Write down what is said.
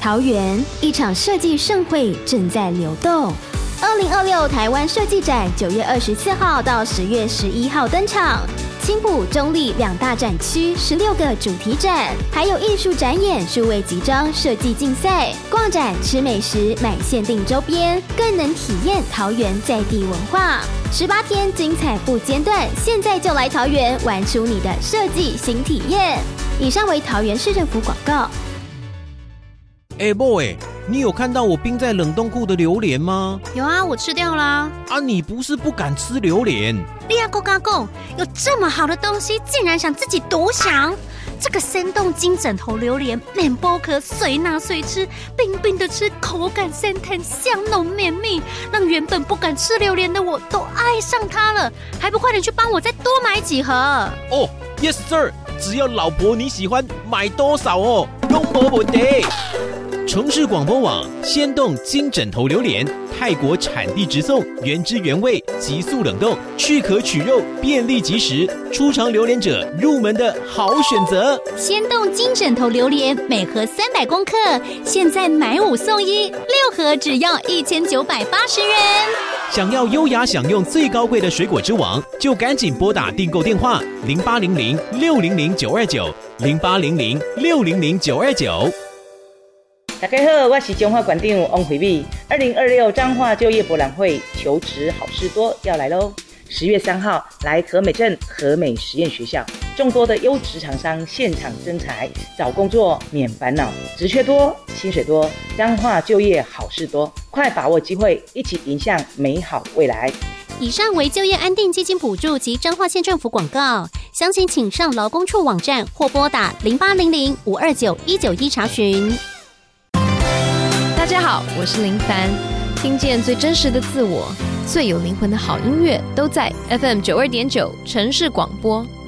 桃园一场设计盛会正在流动。2026台湾设计展9月24号到10月11号登场，青埔、中立两大展区16个主题展，还有艺术展演、数位集章、设计竞赛。逛展、吃美食、买限定周边，更能体验桃园在地文化。18天精彩不间断，现在就来桃园玩出你的设计新体验。以上为桃园市政府广告。 boy， 你有看到我冰在冷冻库的榴莲吗？ 有啊，我吃掉啦。 你不是不敢吃榴莲？ 你还跟我讲，有这么好的东西，竟然想自己独享？这个生动金枕头榴莲，面包壳随拿随吃，冰冰的吃，口感鲜甜，香浓绵密，让原本不敢吃榴莲的我都爱上它了。还不快点去帮我再多买几盒 ？Yes sir， 只要老婆你喜欢，买多少都没问题。城市广播网鲜冻金枕头榴莲，泰国产地直送，原汁原味，急速冷冻，去壳取肉，便利即食，初尝榴莲者入门的好选择。 鲜冻金枕头榴莲每盒300公克，现在买5送1，6盒只要1980元。 想要优雅享用最高贵的水果之王，就赶紧拨打订购电话0800-600-929，0800-600-929。 大家好，我是中华馆长王惠美。2026彰化就业博览会求职好事多要来喽！10月3号来和美镇和美实验学校，众多的优质厂商现场征才，找工作免烦恼，职缺多，薪水多，彰化就业好事多，快把握机会，一起迎向美好未来。 以上为就业安定基金补助及彰化县政府广告，详情请上劳工处网站或拨打0800-529-191查询。 大家好，我是林凡，听见最真实的自我，最有灵魂的好音乐都在 FM92.9 城市广播。